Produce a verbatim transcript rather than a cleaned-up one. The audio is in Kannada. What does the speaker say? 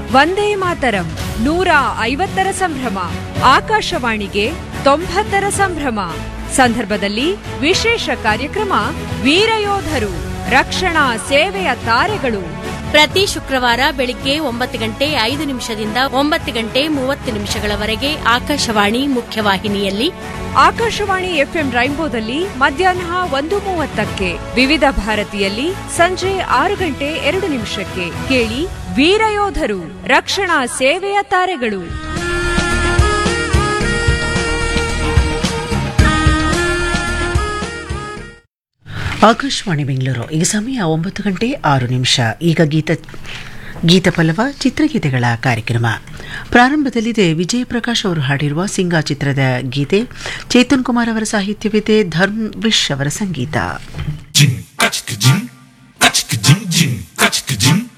ವಂದೇ ಮಾತರಂ ನೂರ ಐವತ್ತರ ಸಂಭ್ರಮ, ಆಕಾಶವಾಣಿಗೆ ತೊಂಬತ್ತರ ಸಂಭ್ರಮ ಸಂದರ್ಭದಲ್ಲಿ ವಿಶೇಷ ಕಾರ್ಯಕ್ರಮ ವೀರಯೋಧರು, ರಕ್ಷಣಾ ಸೇವೆಯ ತಾರೆಗಳು. ಪ್ರತಿ ಶುಕ್ರವಾರ ಬೆಳಿಗ್ಗೆ ಒಂಬತ್ತು ಗಂಟೆ ಐದು ನಿಮಿಷದಿಂದ ಒಂಬತ್ತು ಗಂಟೆ ಮೂವತ್ತು ನಿಮಿಷಗಳವರೆಗೆ ಆಕಾಶವಾಣಿ ಮುಖ್ಯವಾಹಿನಿಯಲ್ಲಿ, ಆಕಾಶವಾಣಿ ಎಫ್ಎಂ ರೈನ್ಬೋದಲ್ಲಿ ಮಧ್ಯಾಹ್ನ ಒಂದು ಮೂವತ್ತಕ್ಕೆ, ವಿವಿಧ ಭಾರತಿಯಲ್ಲಿ ಸಂಜೆ ಆರು ಗಂಟೆ ಎರಡು ನಿಮಿಷಕ್ಕೆ ಕೇಳಿ ವೀರಯೋಧರು, ರಕ್ಷಣಾ ಸೇವೆಯ ತಾರೆಗಳು. ಆಕಾಶವಾಣಿ ಬೆಂಗಳೂರು. ಈಗ ಸಮಯ ಒಂಬತ್ತು ಗಂಟೆ ಆರು ನಿಮಿಷ. ಈಗ ಗೀತ ಗೀತಪಲ್ಲವ ಚಿತ್ರಗೀತೆಗಳ ಕಾರ್ಯಕ್ರಮ ಪ್ರಾರಂಭದಲ್ಲಿದೆ. ವಿಜಯ್ ಪ್ರಕಾಶ್ ಅವರು ಹಾಡಿರುವ ಸಿಂಗಾ ಚಿತ್ರದ ಗೀತೆ. ಚೇತನ್ ಕುಮಾರ್ ಅವರ ಸಾಹಿತ್ಯವಿದೆ, ಧರ್ಮ್ ವಿಶ್ ಅವರ ಸಂಗೀತ.